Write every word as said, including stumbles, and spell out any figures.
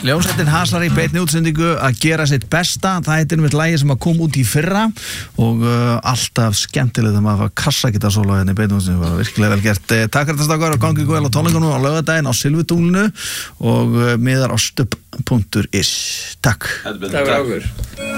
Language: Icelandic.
Hljómsveitin Hasar í beinni útsendingu að gera sitt besta. Það heitir með lagi sem að kom út í fyrra og uh, alltaf skemmtilegt að maður fá kassagítarsóló hérna í beinni útsendingu. Það var virkilega vel gert. Takk fyrir þetta stakar og gangi ykkur vel á tónleikunum á laugardaginn á Silfurdúlinu og uh, miðar á stubb punktur is. Takk. Takk fyrir okkur.